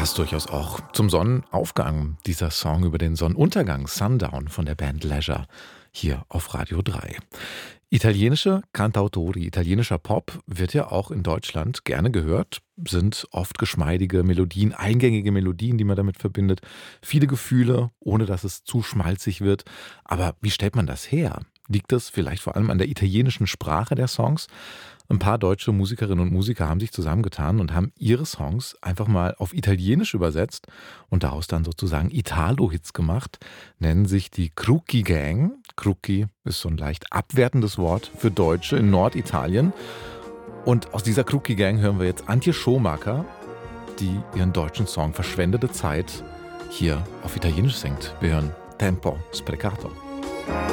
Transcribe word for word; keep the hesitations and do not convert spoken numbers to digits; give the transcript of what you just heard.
Passt durchaus auch zum Sonnenaufgang, dieser Song über den Sonnenuntergang, Sundown von der Band Leisure, hier auf Radio drei. Italienische Cantautori, italienischer Pop wird ja auch in Deutschland gerne gehört, sind oft geschmeidige Melodien, eingängige Melodien, die man damit verbindet, viele Gefühle, ohne dass es zu schmalzig wird. Aber wie stellt man das her? Liegt das vielleicht vor allem an der italienischen Sprache der Songs? Ein paar deutsche Musikerinnen und Musiker haben sich zusammengetan und haben ihre Songs einfach mal auf Italienisch übersetzt und daraus dann sozusagen Italo-Hits gemacht, nennen sich die Crookie Gang. Crookie ist so ein leicht abwertendes Wort für Deutsche in Norditalien. Und aus dieser Crookie Gang hören wir jetzt Antje Schomaker, die ihren deutschen Song Verschwendete Zeit hier auf Italienisch singt. Wir hören Tempo Sprecato.